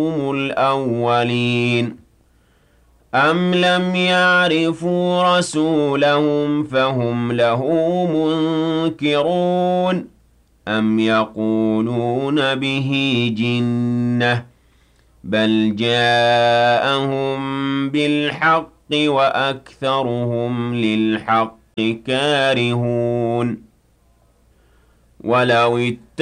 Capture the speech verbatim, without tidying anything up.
الْأَوَّلِينَ أَمْ لَمْ يَعْرِفُوا رَسُولَهُمْ فَهُمْ لَهُ مُنكِرُونَ أَمْ يَقُولُونَ بِهِ جِنَّةٌ ۚ بَلْ جَاءَهُم بِالْحَقِّ وَأَكْثَرُهُمْ لِلْحَقِّ كَارِهُونَ وَلَوِ